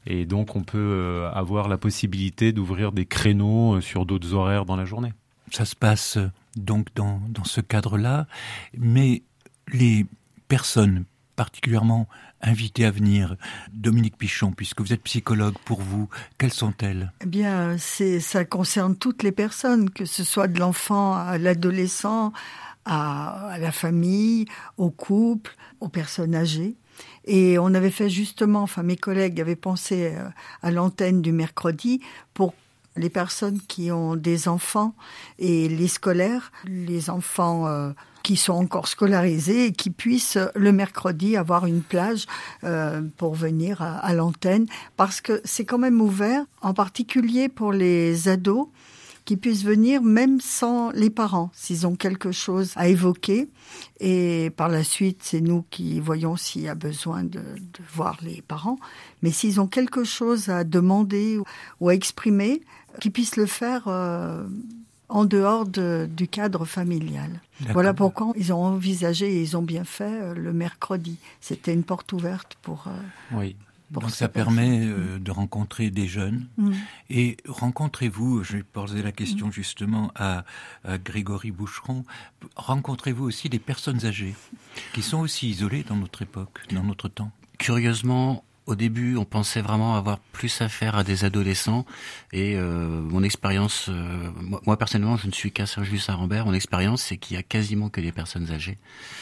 Et donc on peut avoir la possibilité d'ouvrir des créneaux sur d'autres horaires dans la journée. Ça se passe donc dans ce cadre-là, mais les personnes particulièrement invitées à venir, Dominique Pichon, puisque vous êtes psychologue, pour vous, quelles sont-elles ? Eh bien, ça concerne toutes les personnes, que ce soit de l'enfant à l'adolescent, à la famille, au couple, aux personnes âgées. Et on avait fait justement, mes collègues avaient pensé à l'antenne du mercredi pour les personnes qui ont des enfants et les scolaires, les enfants qui sont encore scolarisés et qui puissent le mercredi avoir une plage pour venir à l'antenne, parce que c'est quand même ouvert, en particulier pour les ados, qui puissent venir même sans les parents, s'ils ont quelque chose à évoquer. Et par la suite, c'est nous qui voyons s'il y a besoin de voir les parents. Mais s'ils ont quelque chose à demander ou à exprimer, qu'ils puissent le faire en dehors du cadre familial. D'accord. Voilà pourquoi ils ont envisagé, et ils ont bien fait, le mercredi. C'était une porte ouverte pour... Oui. Donc ça permet de rencontrer des jeunes. Et rencontrez-vous, je vais poser la question justement à Grégory Boucheron, rencontrez-vous aussi des personnes âgées qui sont aussi isolées dans notre époque, dans notre temps ? Curieusement, au début, on pensait vraiment avoir plus affaire à des adolescents. Et mon expérience, moi personnellement, je ne suis qu'à Saint-Just-Saint-Rambert. Mon expérience, c'est qu'il y a quasiment que des personnes âgées,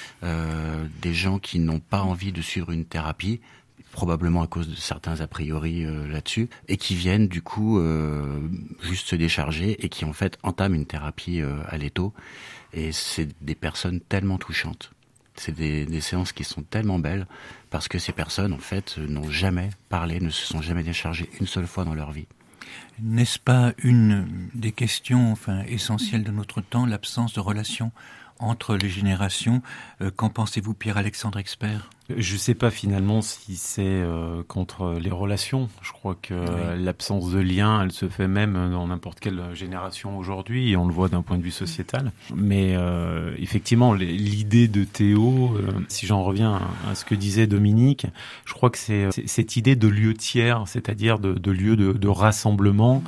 des gens qui n'ont pas envie de suivre une thérapie, probablement à cause de certains a priori là-dessus, et qui viennent du coup juste se décharger et qui en fait entament une thérapie à l'étau. Et c'est des personnes tellement touchantes. C'est des séances qui sont tellement belles parce que ces personnes en fait n'ont jamais parlé, ne se sont jamais déchargées une seule fois dans leur vie. N'est-ce pas une des questions essentielles de notre temps, l'absence de relations entre les générations? Qu'en pensez-vous, Pierre-Alexandre Expert ? Je ne sais pas finalement si c'est contre les relations. Je crois que l'absence de lien, elle se fait même dans n'importe quelle génération aujourd'hui, et on le voit d'un point de vue sociétal. Mais effectivement, l'idée de Théo, si j'en reviens à ce que disait Dominique, je crois que c'est cette idée de lieu tiers, c'est-à-dire de lieu de rassemblement,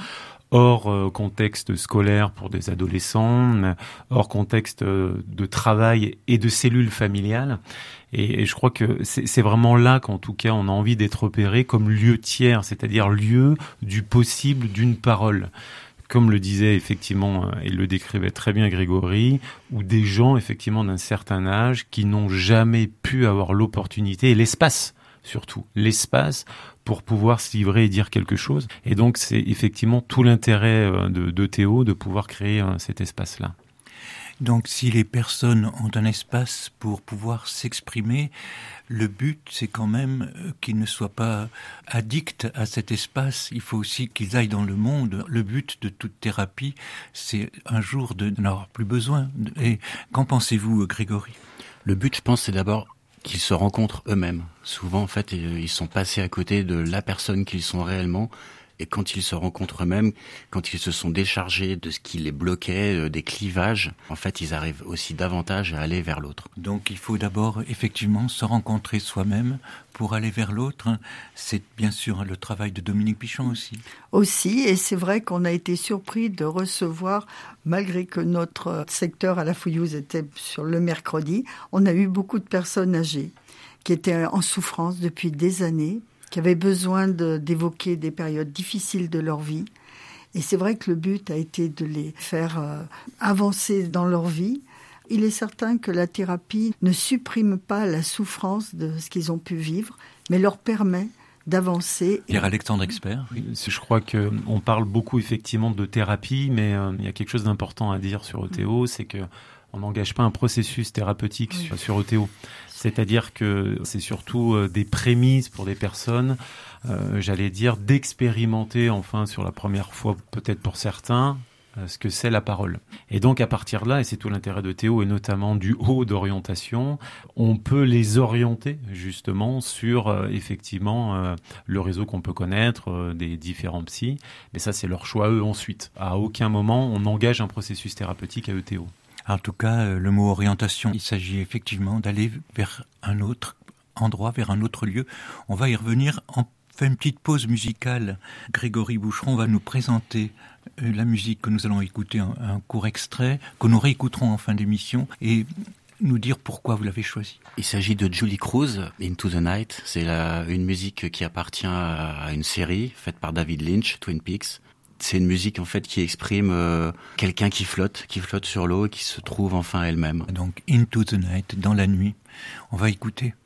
hors contexte scolaire pour des adolescents, hors contexte de travail et de cellules familiales. Et je crois que c'est vraiment là qu'en tout cas on a envie d'être repéré comme lieu tiers, c'est-à-dire lieu du possible d'une parole. Comme le disait effectivement, et le décrivait très bien Grégory, ou des gens effectivement d'un certain âge qui n'ont jamais pu avoir l'opportunité et l'espace, surtout l'espace pour pouvoir se livrer et dire quelque chose. Et donc c'est effectivement tout l'intérêt de Théo de pouvoir créer cet espace-là. Donc si les personnes ont un espace pour pouvoir s'exprimer, le but c'est quand même qu'ils ne soient pas addicts à cet espace. Il faut aussi qu'ils aillent dans le monde. Le but de toute thérapie, c'est un jour de n'avoir plus besoin. Et qu'en pensez-vous, Grégory ? Le but, je pense, c'est d'abord qu'ils se rencontrent eux-mêmes. Souvent, en fait, ils sont passés à côté de la personne qu'ils sont réellement. Et quand ils se rencontrent eux-mêmes, quand ils se sont déchargés de ce qui les bloquait, des clivages, en fait, ils arrivent aussi davantage à aller vers l'autre. Donc, il faut d'abord, effectivement, se rencontrer soi-même pour aller vers l'autre. C'est bien sûr le travail de Dominique Pichon aussi. Aussi, et c'est vrai qu'on a été surpris de recevoir, malgré que notre secteur à la Fouillouse était sur le mercredi, on a eu beaucoup de personnes âgées qui étaient en souffrance depuis des années, qui avaient besoin d'évoquer des périodes difficiles de leur vie. Et c'est vrai que le but a été de les faire avancer dans leur vie. Il est certain que la thérapie ne supprime pas la souffrance de ce qu'ils ont pu vivre, mais leur permet d'avancer. Pierre-Alexandre Expert. Oui. Je crois qu'on parle beaucoup effectivement de thérapie, mais il y a quelque chose d'important à dire sur ETO, c'est qu'on n'engage pas un processus thérapeutique sur ETO. C'est-à-dire que c'est surtout des prémices pour des personnes, j'allais dire, d'expérimenter enfin sur la première fois, peut-être pour certains, ce que c'est la parole. Et donc à partir de là, et c'est tout l'intérêt de Théo et notamment du haut d'orientation, on peut les orienter justement sur effectivement le réseau qu'on peut connaître des différents psys, mais ça c'est leur choix eux ensuite. À aucun moment on engage un processus thérapeutique à ETO. En tout cas, le mot orientation, il s'agit effectivement d'aller vers un autre endroit, vers un autre lieu. On va y revenir en fait une petite pause musicale. Grégory Boucheron va nous présenter la musique que nous allons écouter, un court extrait, que nous réécouterons en fin d'émission, et nous dire pourquoi vous l'avez choisi. Il s'agit de Julie Cruz, Into the Night. C'est une musique qui appartient à une série faite par David Lynch, Twin Peaks. C'est une musique en fait qui exprime quelqu'un qui flotte sur l'eau et qui se trouve enfin elle-même. Donc Into the Night, dans la nuit. On va écouter.